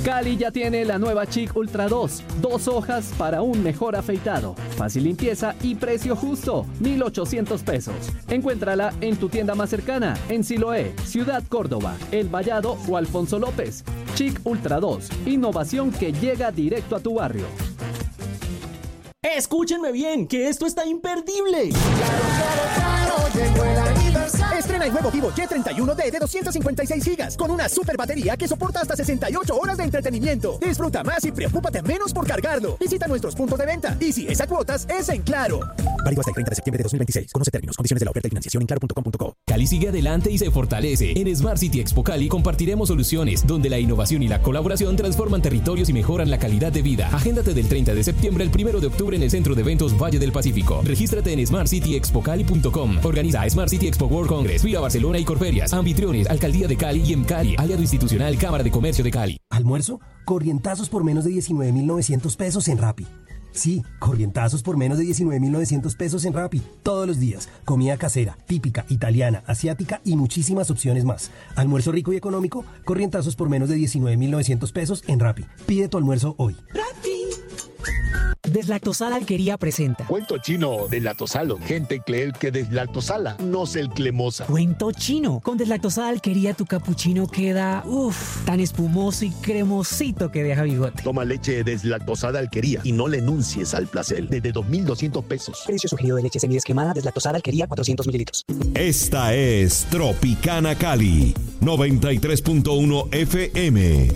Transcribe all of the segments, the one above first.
Cali ya tiene la nueva Chic Ultra 2, 2 hojas para un mejor afeitado, fácil limpieza y precio justo, 1,800 pesos. Encuéntrala en tu tienda más cercana, en Siloé, Ciudad Córdoba, El Vallado o Alfonso López. Chic Ultra 2, innovación que llega directo a tu barrio. Escúchenme bien, que esto está imperdible. Claro, llegó el aniversario. Estrena el nuevo Vivo Y31D de 256 GB con una super batería que soporta hasta 68 horas de entretenimiento. Disfruta más y preocúpate menos por cargarlo. Visita nuestros puntos de venta y si es a cuotas, es en Claro. Válido hasta el 30 de septiembre de 2026. Conoce términos, condiciones de la oferta y financiación en claro.com.co. Cali sigue adelante y se fortalece. En Smart City Expo Cali compartiremos soluciones donde la innovación y la colaboración transforman territorios y mejoran la calidad de vida. Agéndate del 30 de septiembre al 1 de octubre en el Centro de Eventos Valle del Pacífico. Regístrate en smartcityexpocali.com. Organiza Smart City Expo World Congress, Vía Barcelona y Corferias. Anfitriones, Alcaldía de Cali y Cali. Aliado institucional, Cámara de Comercio de Cali. ¿Almuerzo? Corrientazos por menos de 19.900 pesos en Rappi. Sí, corrientazos por menos de 19.900 pesos en Rappi. Todos los días. Comida casera, típica, italiana, asiática y muchísimas opciones más. Almuerzo rico y económico, corrientazos por menos de 19.900 pesos en Rappi. Pide tu almuerzo hoy. ¡Rappi! Deslactosada Alquería presenta Cuento chino deslactosalo. Gente cree que deslactosala no es el cremosa. Cuento chino. Con Deslactosada Alquería tu capuchino queda tan espumoso y cremosito que deja bigote. Toma leche deslactosada Alquería y no le enuncies al placer. Desde 2.200 pesos. Precio sugerido de leche semidescremada Deslactosada Alquería 400 mililitros. Esta es Tropicana Cali 93.1 FM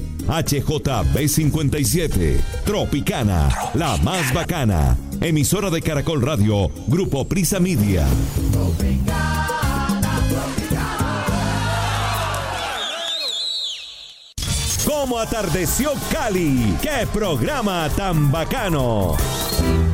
HJB57 Tropicana, la más bacana. Emisora de Caracol Radio, Grupo Prisa Media. ¿Cómo atardeció Cali? ¡Qué programa tan bacano!